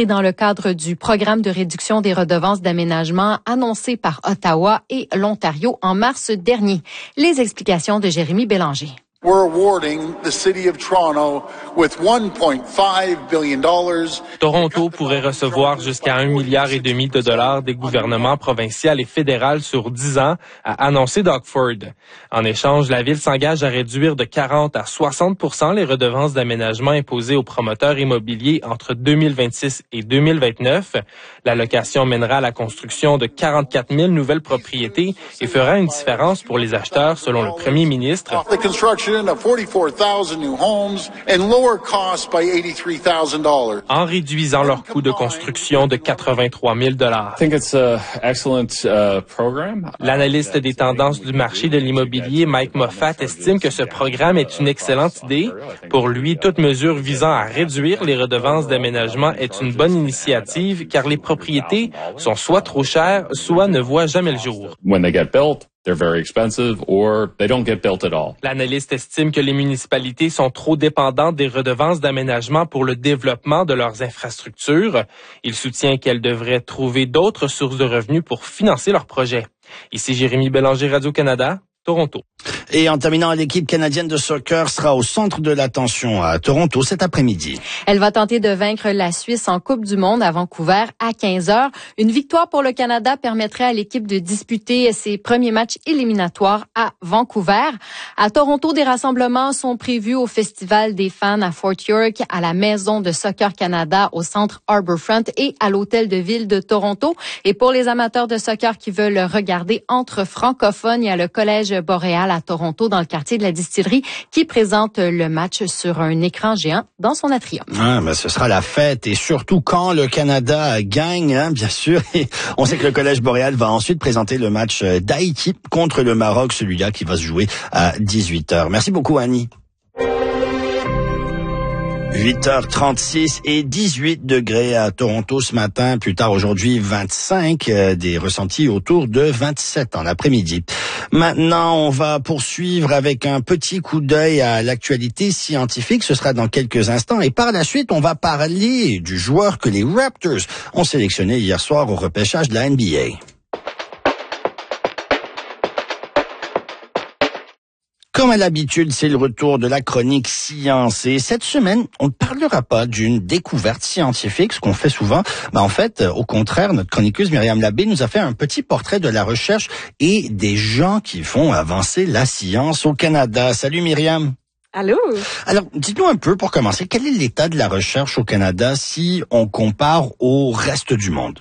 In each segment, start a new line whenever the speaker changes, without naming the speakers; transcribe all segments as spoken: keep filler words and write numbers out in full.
inscrit dans le cadre du programme de réduction des redevances d'aménagement annoncé par Ottawa et l'Ontario en mars dernier. Les explications de Jérémy Bélanger.
We're awarding the City of Toronto with one point five billion dollars.
Toronto pourrait recevoir jusqu'à un milliard et demi de dollars des gouvernements provincial et fédéral sur dix ans, a annoncé Doug Ford. En échange, la ville s'engage à réduire de quarante à soixante pour cent les redevances d'aménagement imposées aux promoteurs immobiliers entre deux mille vingt-six et deux mille vingt-neuf. L'allocation mènera à la construction de quarante-quatre mille nouvelles propriétés et fera une différence pour les acheteurs, selon le premier ministre. En réduisant leur coût de construction de quatre-vingt-trois mille dollars. L'analyste des tendances du marché de l'immobilier, Mike Moffat, estime que ce programme est une excellente idée. Pour lui, toute mesure visant à réduire les redevances d'aménagement est une bonne initiative, car les propriétés sont soit trop chères, soit ne voient jamais le jour.
When they get built, they're very expensive or they don't get built at all.
L'analyste estime que les municipalités sont trop dépendantes des redevances d'aménagement pour le développement de leurs infrastructures. Il soutient qu'elles devraient trouver d'autres sources de revenus pour financer leurs projets. Ici Jérémy Bélanger, Radio-Canada, Toronto.
Et en terminant, l'équipe canadienne de soccer sera au centre de l'attention à Toronto cet après-midi.
Elle va tenter de vaincre la Suisse en Coupe du Monde à Vancouver à quinze heures. Une victoire pour le Canada permettrait à l'équipe de disputer ses premiers matchs éliminatoires à Vancouver. À Toronto, des rassemblements sont prévus au Festival des fans à Fort York, à la Maison de Soccer Canada au centre Harbourfront et à l'Hôtel de Ville de Toronto. Et pour les amateurs de soccer qui veulent regarder entre francophones, il y a le Collège Boréal à Toronto, dans le quartier de la Distillerie, qui présente le match sur un écran géant dans son atrium.
Ah, ben, ce sera la fête, et surtout quand le Canada gagne, hein, bien sûr. Et on sait que le Collège Boréal va ensuite présenter le match d'Haïti contre le Maroc, celui-là qui va se jouer à dix-huit heures. Merci beaucoup, Annie. huit heures trente-six et dix-huit degrés à Toronto ce matin. Plus tard aujourd'hui, vingt-cinq, euh, des ressentis autour de vingt-sept en après-midi. Maintenant, on va poursuivre avec un petit coup d'œil à l'actualité scientifique. Ce sera dans quelques instants. Et par la suite, on va parler du joueur que les Raptors ont sélectionné hier soir au repêchage de la N B A. Comme à l'habitude, c'est le retour de la chronique science. Et cette semaine, on ne parlera pas d'une découverte scientifique, ce qu'on fait souvent. Mais en fait, au contraire, notre chroniqueuse Myriam Labbé nous a fait un petit portrait de la recherche et des gens qui font avancer la science au Canada. Salut Myriam.
Allô?
Alors, dites-nous un peu, pour commencer, quel est l'état de la recherche au Canada si on compare au reste du monde?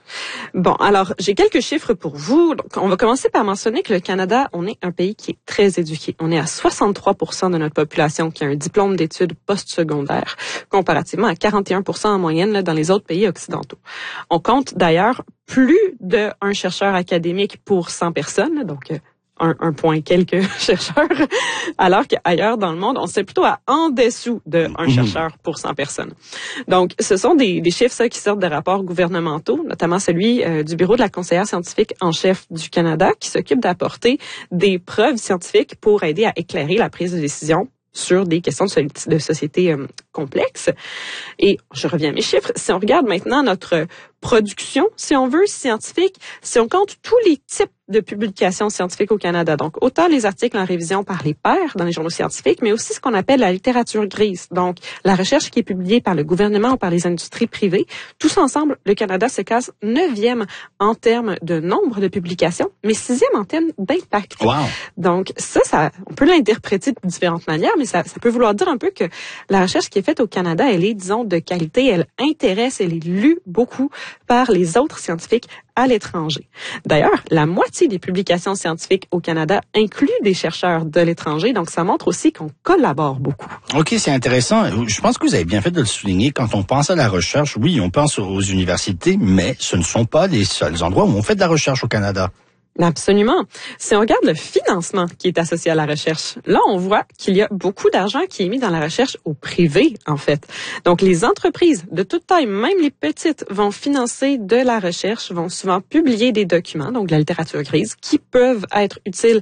Bon, alors, j'ai quelques chiffres pour vous. Donc, on va commencer par mentionner que le Canada, on est un pays qui est très éduqué. On est à soixante-trois pour cent de notre population qui a un diplôme d'études postsecondaires, comparativement à quarante et un pour cent en moyenne là, dans les autres pays occidentaux. On compte d'ailleurs plus d'un chercheur académique pour cent personnes, donc un, un point quelques chercheurs, alors qu'ailleurs dans le monde, on serait plutôt à en dessous de un chercheur pour cent personnes. Donc, ce sont des, des chiffres ça, qui sortent des rapports gouvernementaux, notamment celui euh, du Bureau de la conseillère scientifique en chef du Canada, qui s'occupe d'apporter des preuves scientifiques pour aider à éclairer la prise de décision sur des questions de, de société euh, complexes. Et je reviens à mes chiffres. Si on regarde maintenant notre production, si on veut, scientifique, si on compte tous les types de publications scientifiques au Canada, donc autant les articles en révision par les pairs dans les journaux scientifiques, mais aussi ce qu'on appelle la littérature grise, donc la recherche qui est publiée par le gouvernement ou par les industries privées. Tous ensemble, le Canada se classe neuvième en termes de nombre de publications, mais sixième en termes d'impact.
Wow.
Donc ça, ça, on peut l'interpréter de différentes manières, mais ça, ça peut vouloir dire un peu que la recherche qui est faite au Canada, elle est, disons, de qualité, elle intéresse, elle est lue beaucoup par les autres scientifiques à l'étranger. D'ailleurs, la moitié des publications scientifiques au Canada incluent des chercheurs de l'étranger, donc ça montre aussi qu'on collabore beaucoup.
OK, c'est intéressant. Je pense que vous avez bien fait de le souligner. Quand on pense à la recherche, oui, on pense aux universités, mais ce ne sont pas les seuls endroits où on fait de la recherche au Canada.
Absolument. Si on regarde le financement qui est associé à la recherche, là, on voit qu'il y a beaucoup d'argent qui est mis dans la recherche au privé, en fait. Donc, les entreprises de toute taille, même les petites, vont financer de la recherche, vont souvent publier des documents, donc de la littérature grise, qui peuvent être utiles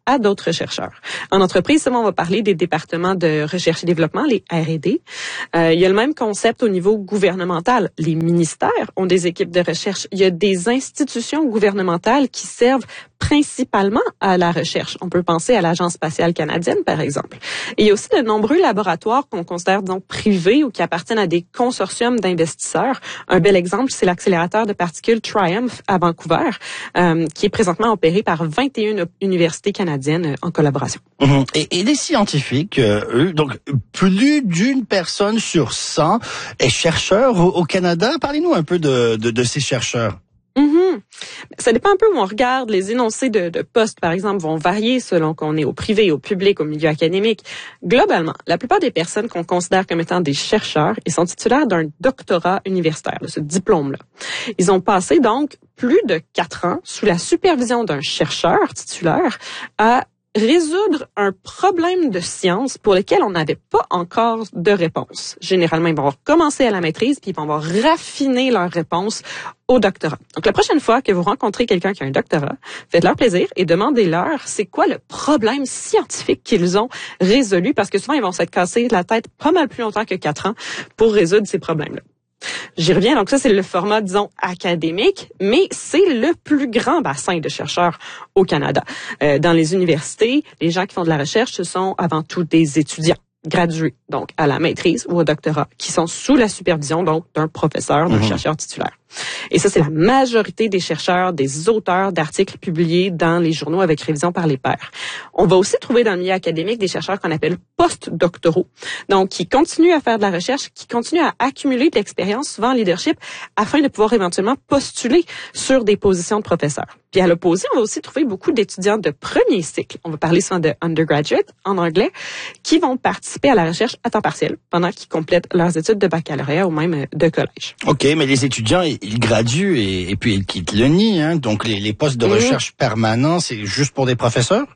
à d'autres chercheurs. En entreprise, seulement, on va parler des départements de recherche et développement, les R et D. Euh, il y a le même concept au niveau gouvernemental. Les ministères ont des équipes de recherche. Il y a des institutions gouvernementales qui servent principalement à la recherche. On peut penser à l'Agence spatiale canadienne, par exemple. Et il y a aussi de nombreux laboratoires qu'on considère donc privés ou qui appartiennent à des consortiums d'investisseurs. Un bel exemple, c'est l'accélérateur de particules Triumph à Vancouver, euh, qui est présentement opéré par vingt et une universités canadiennes euh, en collaboration.
Mmh. Et, et les scientifiques, euh, eux, donc plus d'une personne sur cent est chercheur au, au Canada. Parlez-nous un peu de, de, de ces chercheurs.
Mm-hmm. Ça dépend un peu où on regarde. Les énoncés de, de postes, par exemple, vont varier selon qu'on est au privé, au public, au milieu académique. Globalement, la plupart des personnes qu'on considère comme étant des chercheurs, ils sont titulaires d'un doctorat universitaire, de ce diplôme-là. Ils ont passé donc plus de quatre ans sous la supervision d'un chercheur titulaire à résoudre un problème de science pour lequel on n'avait pas encore de réponse. Généralement, ils vont recommencer à la maîtrise puis ils vont avoir raffiné leur réponse au doctorat. Donc, la prochaine fois que vous rencontrez quelqu'un qui a un doctorat, faites-leur plaisir et demandez-leur c'est quoi le problème scientifique qu'ils ont résolu, parce que souvent, ils vont s'être cassés la tête pas mal plus longtemps que quatre ans pour résoudre ces problèmes-là. J'y reviens, donc ça c'est le format, disons, académique, mais c'est le plus grand bassin de chercheurs au Canada. Euh, dans les universités, les gens qui font de la recherche, ce sont avant tout des étudiants gradués, donc à la maîtrise ou au doctorat, qui sont sous la supervision donc d'un professeur, d'un mmh. chercheur titulaire. Et ça, c'est la majorité des chercheurs, des auteurs d'articles publiés dans les journaux avec révision par les pairs. On va aussi trouver dans le milieu académique des chercheurs qu'on appelle post-doctoraux, donc qui continuent à faire de la recherche, qui continuent à accumuler de l'expérience, souvent en leadership, afin de pouvoir éventuellement postuler sur des positions de professeurs. Puis à l'opposé, on va aussi trouver beaucoup d'étudiants de premier cycle, on va parler souvent de undergraduate en anglais, qui vont participer à la recherche à temps partiel pendant qu'ils complètent leurs études de baccalauréat ou même de collège.
OK, mais les étudiants, ils graduent et, et puis ils quittent le nid, hein. Donc les, les postes de recherche mmh. permanents, c'est juste pour des professeurs?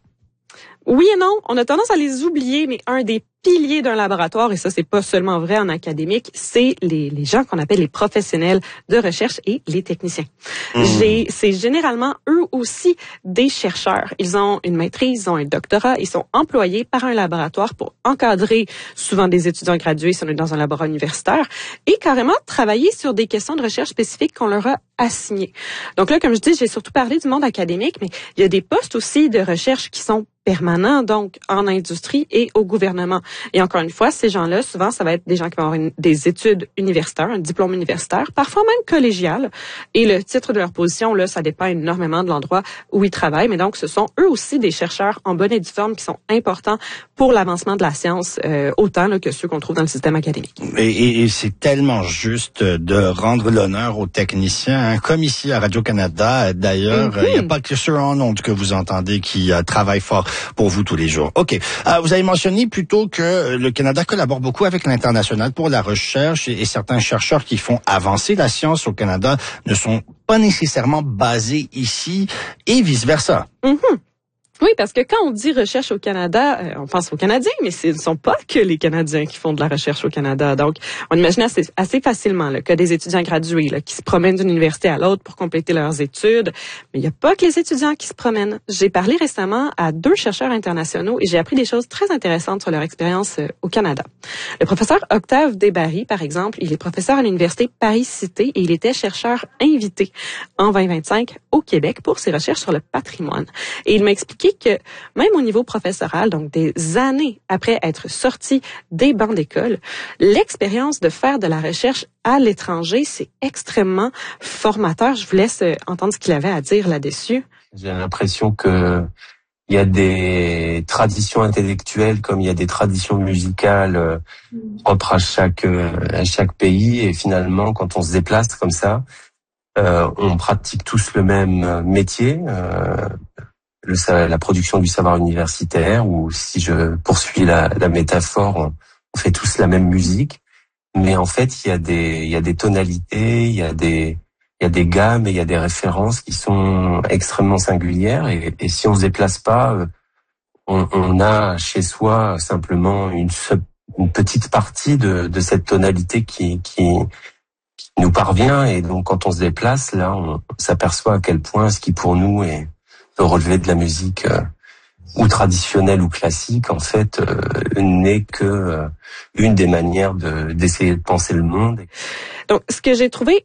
Oui et non, on a tendance à les oublier, mais un des piliers d'un laboratoire, et ça c'est pas seulement vrai en académique, c'est les, les gens qu'on appelle les professionnels de recherche et les techniciens. Mmh. J'ai, c'est généralement eux aussi des chercheurs. Ils ont une maîtrise, ils ont un doctorat, ils sont employés par un laboratoire pour encadrer souvent des étudiants gradués si on est dans un laboratoire universitaire et carrément travailler sur des questions de recherche spécifiques qu'on leur a assignées. Donc là, comme je dis, j'ai surtout parlé du monde académique, mais il y a des postes aussi de recherche qui sont permanents, donc en industrie et au gouvernement. Et encore une fois, ces gens-là, souvent, ça va être des gens qui vont avoir une, des études universitaires, un diplôme universitaire, parfois même collégial. Et le titre de leur position, là, ça dépend énormément de l'endroit où ils travaillent. Mais donc, ce sont eux aussi des chercheurs en bonne et due forme qui sont importants pour l'avancement de la science, euh, autant là, que ceux qu'on trouve dans le système académique.
Et, et, et c'est tellement juste de rendre l'honneur aux techniciens, hein, comme ici à Radio-Canada. D'ailleurs, il mm-hmm. n'y a pas que ceux en ondes que vous entendez qui euh, travaillent fort pour vous tous les jours. OK. Euh, vous avez mentionné plutôt que le Canada collabore beaucoup avec l'international pour la recherche et, et certains chercheurs qui font avancer la science au Canada ne sont pas nécessairement basés ici et vice-versa.
Mm-hmm. Oui, parce que quand on dit recherche au Canada, euh, on pense aux Canadiens, mais ce ne sont pas que les Canadiens qui font de la recherche au Canada. Donc, on imagine assez, assez facilement là, que des étudiants gradués là, qui se promènent d'une université à l'autre pour compléter leurs études. Mais il n'y a pas que les étudiants qui se promènent. J'ai parlé récemment à deux chercheurs internationaux et j'ai appris des choses très intéressantes sur leur expérience euh, au Canada. Le professeur Octave Desbarry, par exemple, il est professeur à l'université Paris-Cité et il était chercheur invité en vingt vingt-cinq au Québec pour ses recherches sur le patrimoine. Et il m'a expliqué que même au niveau professoral, donc des années après être sorti des bancs d'école, l'expérience de faire de la recherche à l'étranger, c'est extrêmement formateur. Je vous laisse entendre ce qu'il avait à dire là-dessus.
J'ai l'impression que il y a des traditions intellectuelles comme il y a des traditions musicales propres à chaque à chaque pays, et finalement quand on se déplace comme ça, euh, on pratique tous le même métier. Euh, Le, la production du savoir universitaire, ou si je poursuis la, la métaphore, on, on fait tous la même musique, mais en fait il y a des il y a des tonalités, il y a des il y a des gammes et il y a des références qui sont extrêmement singulières, et, et si on se déplace pas, on, on a chez soi simplement une, une petite partie de, de cette tonalité qui, qui qui nous parvient, et donc quand on se déplace là, on s'aperçoit à quel point ce qui pour nous est relever de la musique euh, ou traditionnelle ou classique, en fait, euh, n'est que euh, une des manières de, d'essayer de penser le monde.
Donc, ce que j'ai trouvé